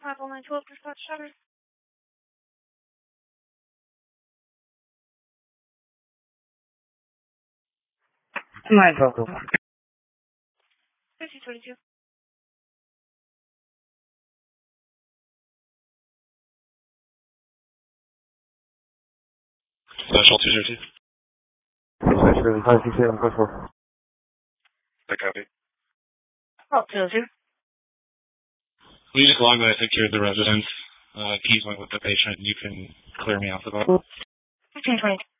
50912, dispatch shutter. 912. 5022. Special 202. Station 968, go for. I copy. Oh, 202. Will you just log that I secured the residence? Keys went with the patient. You can clear me off the box. 1522.